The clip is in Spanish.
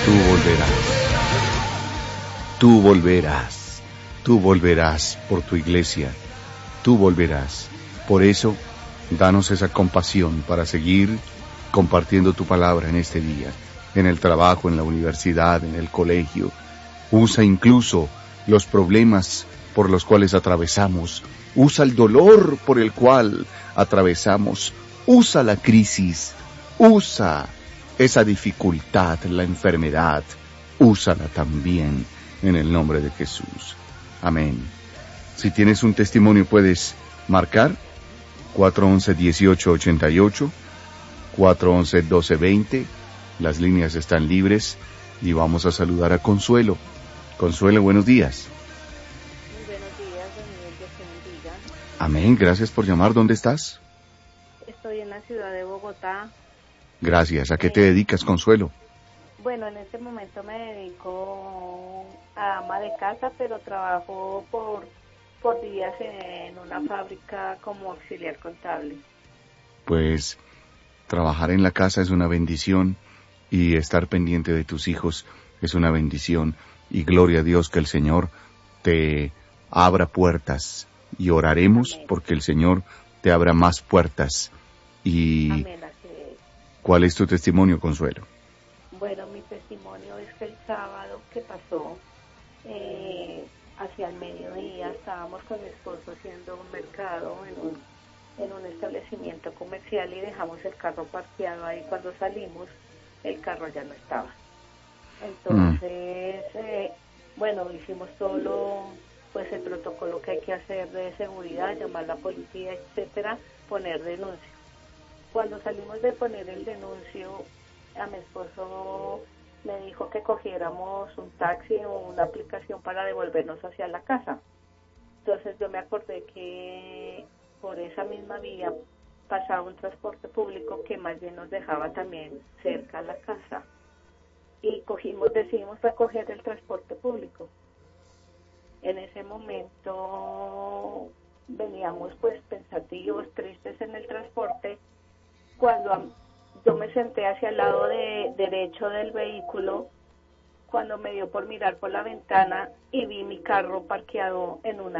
Tú volverás, tú volverás, tú volverás por tu iglesia, tú volverás. Por eso, danos esa compasión para seguir compartiendo tu palabra en este día, en el trabajo, en la universidad, en el colegio. Usa incluso los problemas por los cuales atravesamos, usa el dolor por el cual atravesamos, usa la crisis, usa esa dificultad, la enfermedad, úsala también en el nombre de Jesús. Amén. Si tienes un testimonio puedes marcar 411-1888, 411-1220, las líneas están libres y vamos a saludar a Consuelo. Consuelo, buenos días. Muy buenos días, Daniel, Dios te bendiga. Amén, gracias por llamar. ¿Dónde estás? Estoy en la ciudad de Bogotá. Gracias. ¿A qué te dedicas, Consuelo? Bueno, en este momento me dedico a ama de casa, pero trabajo por días en una fábrica como auxiliar contable. Pues trabajar en la casa es una bendición y estar pendiente de tus hijos es una bendición. Y gloria a Dios que el Señor te abra puertas y oraremos Amén. porque el Señor te abra más puertas. Y Amén, así es. ¿cuál es tu testimonio, Consuelo? Bueno, mi testimonio es que el sábado que pasó, hacia el mediodía, estábamos con mi esposo haciendo un mercado en un establecimiento comercial y dejamos el carro parqueado ahí. Cuando salimos, el carro ya no estaba. Entonces, bueno, hicimos todo pues el protocolo que hay que hacer de seguridad, llamar a la policía, etcétera, poner denuncio. Cuando salimos de poner el denuncio, a mi esposo me dijo que cogiéramos un taxi o una aplicación para devolvernos hacia la casa. Entonces yo me acordé que por esa misma vía pasaba un transporte público que más bien nos dejaba también cerca a la casa. Y decidimos recoger el transporte público. En ese momento veníamos pues pensativos, tristes en el transporte, cuando yo me senté hacia el lado derecho del vehículo, cuando me dio por mirar por la ventana y vi mi carro parqueado en una